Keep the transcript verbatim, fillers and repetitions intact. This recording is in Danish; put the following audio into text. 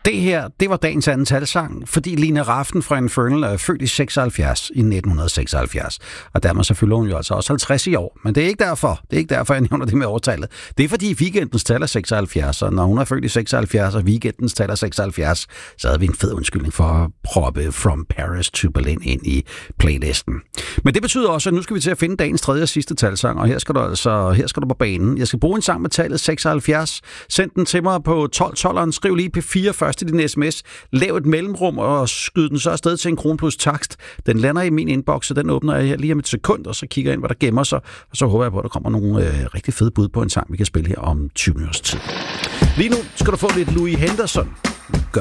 Det her, det var dagens anden talsang, fordi Lina Rafn fra Infernal er født i seksoghalvfjerds, i nitten seksoghalvfjerds. Og dermed så fylder hun jo altså også halvtreds i år. Men det er ikke derfor, det er ikke derfor, jeg nævner det med årtallet. Det er fordi weekendens tal er seksoghalvfjerds, og når hun er født i seksoghalvfjerds, og weekendens tal er seksoghalvfjerds, så havde vi en fed undskyldning for at proppe From Paris to Berlin ind i playlisten. Men det betyder også, at nu skal vi til at finde dagens tredje og sidste talsang, og her skal du altså her skal du på banen. Jeg skal bruge en sang med tallet seksoghalvfjerds. Send den til mig på tolv tolv. Skriv lige P fire først i din sms. Lav et mellemrum og skyd den så afsted til en krone plus takst. Den lander i min inbox, og den åbner jeg lige om et sekund, og så kigger jeg ind, hvad der gemmer sig. Og så håber jeg på, at der kommer nogle øh, rigtig fede bud på en sang, vi kan spille her om tyve minutters tid. Lige nu skal du få lidt Louis Henderson. Gør